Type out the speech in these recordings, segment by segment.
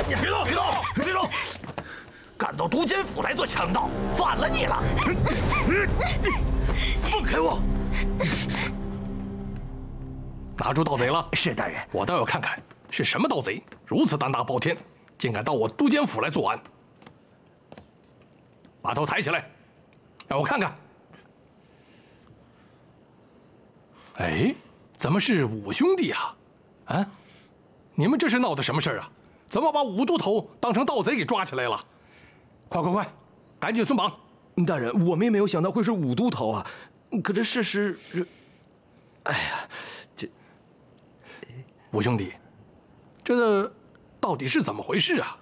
你别动！别动！别动！敢到都监府来做强盗，反了你了！放开我！ 拿住盗贼了。 是大人。 我倒要看看是什么盗贼，如此胆大包天，竟敢到我都监府来作案。把头抬起来，让我看看。哎，怎么是五兄弟啊？啊，你们这是闹的什么事儿啊？怎么把五都头当成盗贼给抓起来了？快快快，赶紧松绑！ 大人，我们也没有想到会是五都头啊。可这事实是，哎呀，这五兄弟，这到底是怎么回事啊？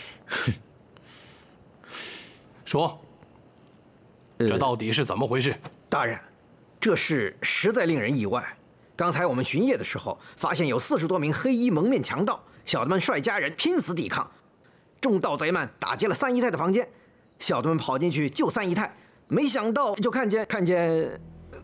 说，这到底是怎么回事？ 大人，这事实在令人意外。刚才我们巡夜的时候，发现有40多名黑衣蒙面强盗，小的们率家人拼死抵抗。众盗贼们打劫了三姨太的房间，小的们跑进去救三姨太，没想到就看见看见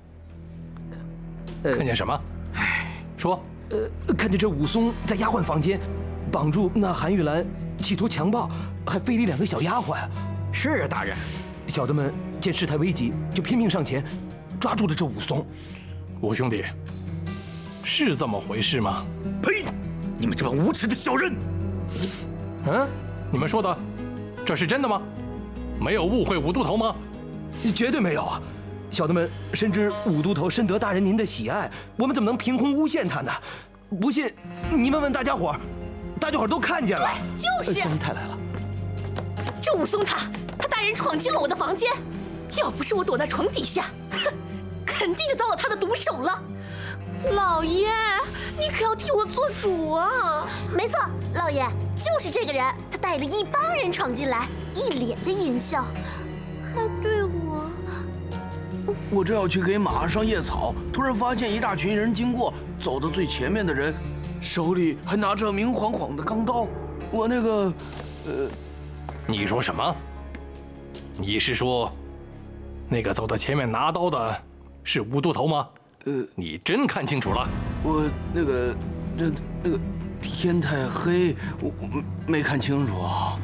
什么？说。 看见这武松在丫鬟房间绑住那韩玉兰，企图强暴，还非礼2个小丫鬟。 是啊，大人。 小的们见事态危急，就拼命上前，抓住了这武松。 五兄弟，是这么回事吗？ 呸！你们这帮无耻的小人！ 嗯，你们说的，这是真的吗？没有误会五都头吗？ 绝对没有啊！小的们深知五都头深得大人您的喜爱，我们怎么能凭空诬陷他呢？不信，你们问大家伙儿，大家伙儿都看见了。 对，就是。 三姨太来了。 这武松他大人闯进了我的房间，要不是我躲在床底下，哼，肯定就遭到他的毒手了。老爷，你可要替我做主啊！ 没错，老爷就是这个人，他带了一帮人闯进来，一脸的淫笑，还对我…… 我正要去给马上夜草，突然发现一大群人经过，走到最前面的人手里还拿着明晃晃的钢刀。我那个， 你说什么？你是说，那个走到前面拿刀的是五都头吗？你真看清楚了？ 我那个天太黑，我没看清楚。